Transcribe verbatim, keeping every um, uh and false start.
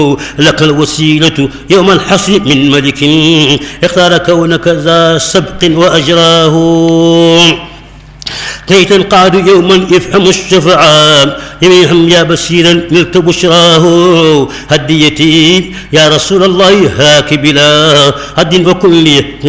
لك الوسيلة يوم الحصر من ملك اختار كونك ذا سبق وأجراه كي تنقاد يوما يفهم الشفعاء يمينهم يا بشيرا نلت بشراه هديتي يا رسول الله هاك بلا هد وكل